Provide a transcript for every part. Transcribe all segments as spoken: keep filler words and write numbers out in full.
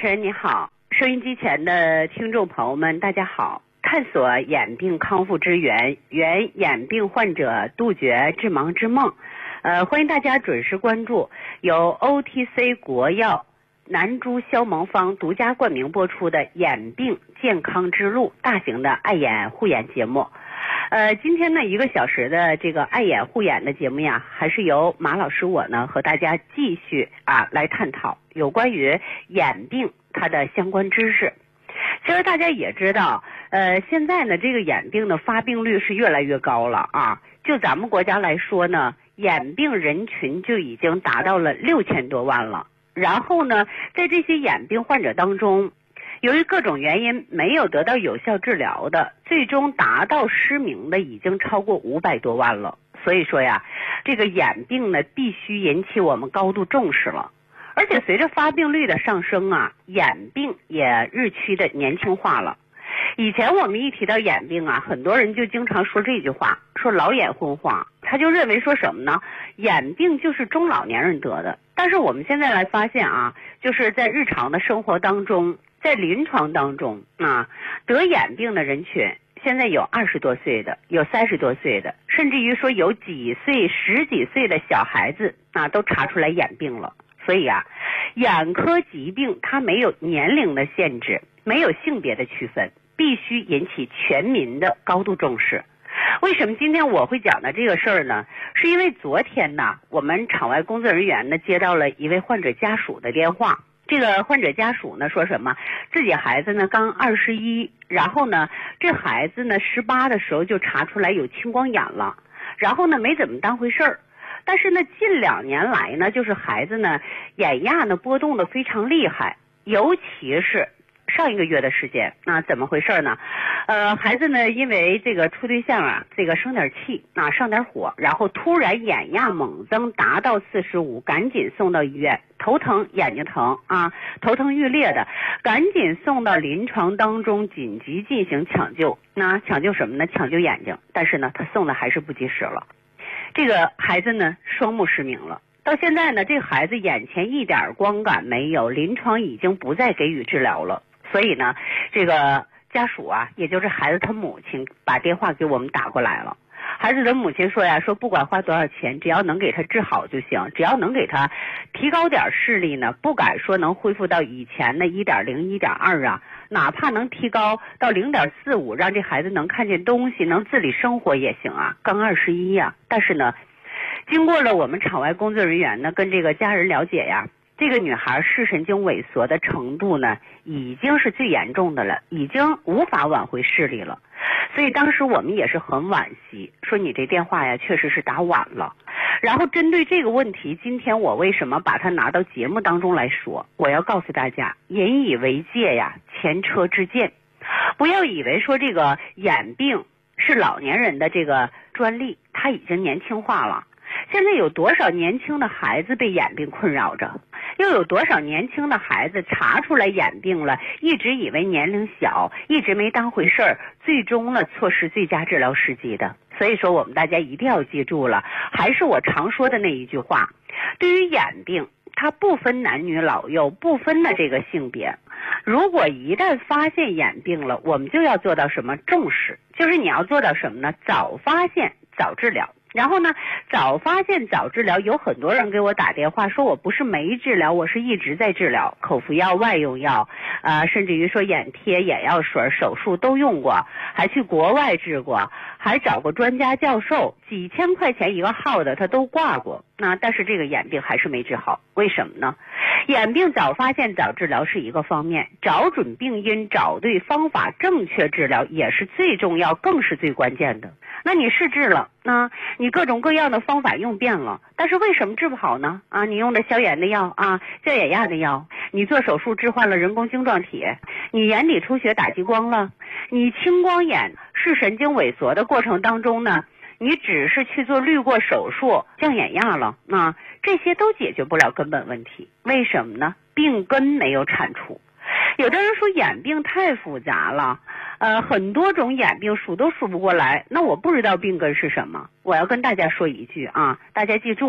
持人你好，收音机前的听众朋友们大家好。探索眼病康复之源，圆眼病患者杜绝致盲之梦。呃，欢迎大家准时关注由 O T C 国药南珠消蒙方独家冠名播出的眼病健康之路大型的爱眼护眼节目。呃，今天呢一个小时的这个爱眼护眼的节目呀，还是由马老师我呢和大家继续啊来探讨有关于眼病它的相关知识。其实大家也知道，呃，现在呢这个眼病的发病率是越来越高了啊。就咱们国家来说呢，眼病人群就已经达到了六千多万了。然后呢，在这些眼病患者当中，由于各种原因没有得到有效治疗的，最终达到失明的已经超过五百多万了。所以说呀，这个眼病呢必须引起我们高度重视了。而且随着发病率的上升啊，眼病也日趋的年轻化了。以前我们一提到眼病啊，很多人就经常说这句话，说老眼昏花，他就认为说什么呢？眼病就是中老年人得的。但是我们现在来发现啊，就是在日常的生活当中，在临床当中啊，得眼病的人群现在有二十多岁的，有三十多岁的，甚至于说有几岁、十几岁的小孩子啊，都查出来眼病了。所以啊，眼科疾病它没有年龄的限制，没有性别的区分，必须引起全民的高度重视。为什么今天我会讲的这个事儿呢？是因为昨天呢，我们场外工作人员呢接到了一位患者家属的电话。这个患者家属呢说什么？自己孩子呢刚二十一，然后呢这孩子呢十八的时候就查出来有青光眼了，然后呢没怎么当回事儿。但是呢近两年来呢，就是孩子呢眼压呢波动的非常厉害，尤其是上一个月的时间啊，怎么回事呢？呃，孩子呢因为这个处对象啊，这个生点气啊，上点火，然后突然眼压猛增达到四十五，赶紧送到医院，头疼眼睛疼啊，头疼欲裂的，赶紧送到临床当中紧急进行抢救。那抢救什么呢？抢救眼睛，但是呢他送的还是不及时了。这个孩子呢双目失明了。到现在呢，这个孩子眼前一点光感没有，临床已经不再给予治疗了。所以呢，这个家属啊，也就是孩子他母亲把电话给我们打过来了。孩子的母亲说呀，说不管花多少钱，只要能给他治好就行，只要能给他提高点视力呢，不敢说能恢复到以前的一点零、一点二啊，哪怕能提高到零点四五，让这孩子能看见东西，能自理生活也行啊。刚二十一呀，但是呢，经过了我们场外工作人员呢跟这个家人了解呀，这个女孩视神经萎缩的程度呢已经是最严重的了，已经无法挽回视力了。所以当时我们也是很惋惜，说你这电话呀确实是打晚了。然后针对这个问题，今天我为什么把它拿到节目当中来说？我要告诉大家，引以为戒呀，前车之鉴。不要以为说这个眼病是老年人的这个专利，它已经年轻化了。现在有多少年轻的孩子被眼病困扰着，又有多少年轻的孩子查出来眼病了，一直以为年龄小，一直没当回事儿，最终呢错失最佳治疗时机的。所以说我们大家一定要记住了，还是我常说的那一句话，对于眼病它不分男女老幼，不分的这个性别。如果一旦发现眼病了，我们就要做到什么？重视，就是你要做到什么呢？早发现早治疗。然后呢，早发现早治疗，有很多人给我打电话说，我不是没治疗，我是一直在治疗，口服药、外用药，呃，甚至于说眼贴、眼药水、手术都用过，还去国外治过，还找过专家教授，几千块钱一个号的他都挂过。那但是这个眼病还是没治好，为什么呢？眼病早发现早治疗是一个方面，找准病因，找对方法，正确治疗也是最重要，更是最关键的。那你试治了，那你各种各样的方法用遍了，但是为什么治不好呢？啊，你用的消炎的药啊，消眼压的药，你做手术置换了人工晶状体，你眼底出血打激光了，你青光眼视神经萎缩的过程当中呢，你只是去做滤过手术降眼压了，啊，这些都解决不了根本问题。为什么呢？病根没有铲除。有的人说眼病太复杂了，呃，很多种眼病数都数不过来，那我不知道病根是什么。我要跟大家说一句啊，大家记住了，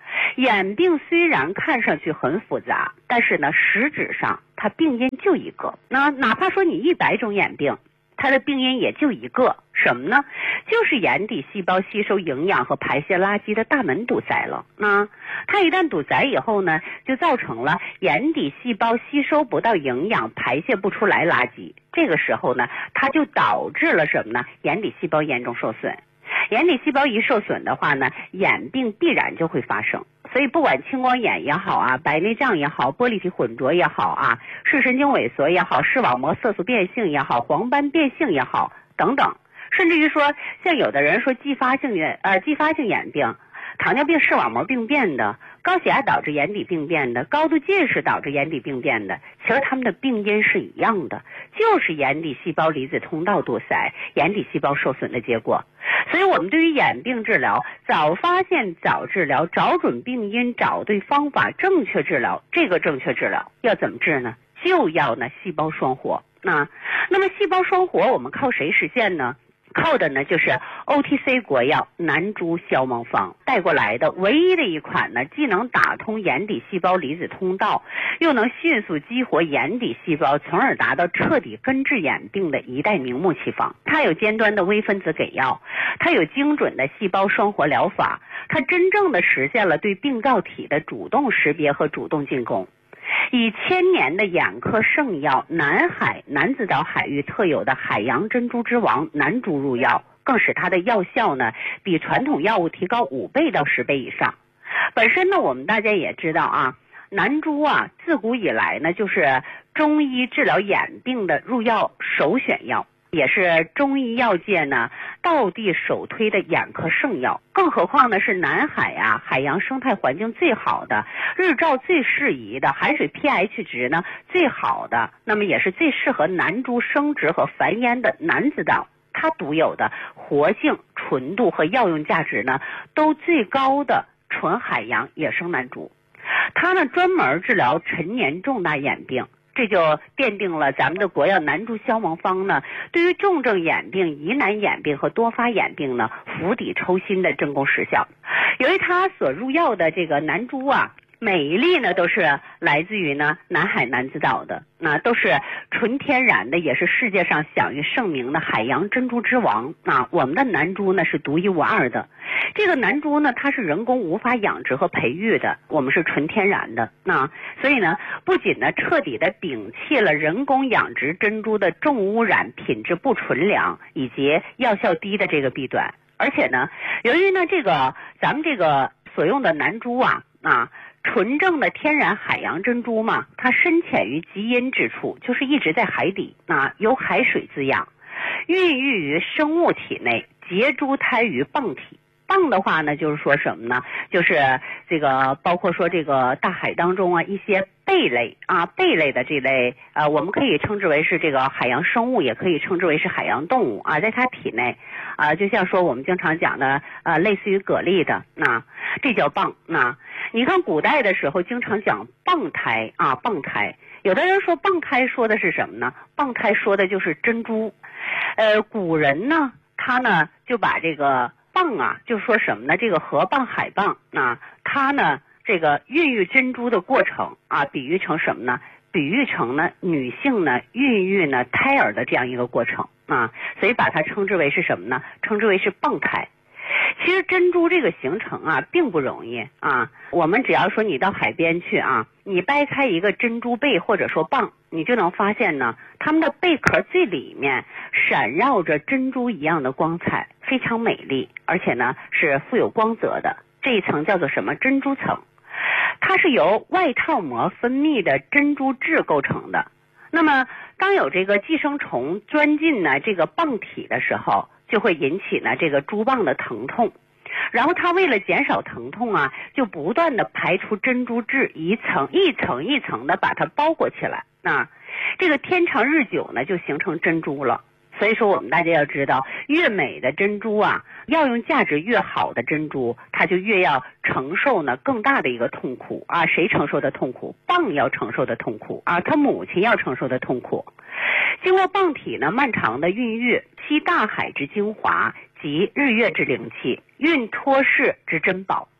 眼病虽然看上去很复杂，但是呢，实质上它病因就一个。那哪怕说你一百种眼病，它的病因也就一个，什么呢？就是眼底细胞吸收营养和排泄垃圾的大门堵塞了。那它一旦堵塞以后呢，就造成了眼底细胞吸收不到营养，排泄不出来垃圾。这个时候呢，它就导致了什么呢？眼底细胞严重受损。眼底细胞一受损的话呢，眼病必然就会发生。所以不管青光眼也好啊，白内障也好，玻璃体混浊也好啊，视神经萎缩也好，视网膜色素变性也好，黄斑变性也好等等，甚至于说像有的人说继发性眼呃继发性眼病，糖尿病视网膜病变的，高血压导致眼底病变的，高度近视导致眼底病变的，其实他们的病因是一样的，就是眼底细胞离子通道堵塞，眼底细胞受损的结果。所以我们对于眼病治疗，早发现早治疗，找准病因，找对方法，正确治疗。这个正确治疗要怎么治呢？就要呢细胞双活。那那么细胞双活我们靠谁实现呢？靠的呢就是 O T C 国药南珠消亡方带过来的唯一的一款呢，既能打通眼底细胞离子通道，又能迅速激活眼底细胞，从而达到彻底根治眼病的一代名目奇方。它有尖端的微分子给药，它有精准的细胞双活疗法，它真正的实现了对病灶体的主动识别和主动进攻。以千年的眼科圣药南海南子岛海域特有的海洋珍珠之王南珠入药，更使它的药效呢比传统药物提高五倍到十倍以上。本身呢，我们大家也知道啊，南珠啊自古以来呢就是中医治疗眼病的入药首选药，也是中医药界呢道地首推的眼科圣药。更何况呢是南海啊海洋生态环境最好的，日照最适宜的，海水 pH 值呢最好的，那么也是最适合南珠生殖和繁衍的南子岛，它独有的活性、纯度和药用价值呢都最高的纯海洋野生南珠。它呢专门治疗陈年重大眼病，这就奠定了咱们的国药南珠消亡方呢对于重症眼病、疑难眼病和多发眼病呢釜底抽薪的真功实效。由于它所入药的这个南珠啊，每一粒呢都是来自于呢南海南子岛的，那都是纯天然的，也是世界上享誉盛名的海洋珍珠之王啊。我们的南珠呢是独一无二的。这个南珠呢，它是人工无法养殖和培育的，我们是纯天然的。那所以呢，不仅呢彻底的摒弃了人工养殖珍珠的重污染、品质不纯良以及药效低的这个弊端，而且呢，由于呢这个咱们这个所用的南珠啊啊。纯正的天然海洋珍珠嘛，它深潜于极阴之处，就是一直在海底啊，由海水滋养，孕育于生物体内，结珠胎于蚌体。蚌的话呢，就是说什么呢？就是这个包括说这个大海当中啊，一些贝类啊，贝类的这类呃，我们可以称之为是这个海洋生物，也可以称之为是海洋动物啊，在它体内啊，就像说我们经常讲的呃，类似于蛤蜊的，那这叫蚌。那你看古代的时候经常讲蚌胎啊，蚌胎。有的人说蚌胎说的是什么呢？蚌胎说的就是珍珠。呃，古人呢，他呢就把这个蚌啊，就说什么呢？这个河蚌、海蚌啊，它呢这个孕育珍珠的过程啊，比喻成什么呢？比喻成呢女性呢孕育呢胎儿的这样一个过程啊，所以把它称之为是什么呢？称之为是蚌胎。其实珍珠这个形成啊并不容易啊，我们只要说你到海边去啊，你掰开一个珍珠贝或者说蚌，你就能发现呢，它们的贝壳最里面闪耀着珍珠一样的光彩，非常美丽，而且呢是富有光泽的。这一层叫做什么？珍珠层。它是由外套膜分泌的珍珠质构成的。那么当有这个寄生虫钻进呢这个蚌体的时候，就会引起呢这个珠蚌的疼痛，然后它为了减少疼痛啊，就不断的排出珍珠质，一层一层一层的把它包裹起来。那这个天长日久呢，就形成珍珠了。所以说我们大家要知道，越美的珍珠啊，药用价值越好的珍珠，它就越要承受呢更大的一个痛苦啊。谁承受的痛苦？蚌要承受的痛苦啊，它母亲要承受的痛苦。经过蚌体呢漫长的孕育，吸大海之精华及日月之灵气，运托世之珍宝。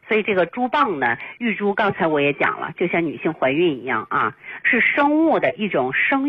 所以这个珠蚌呢，玉珠刚才我也讲了，就像女性怀孕一样啊，是生物的一种生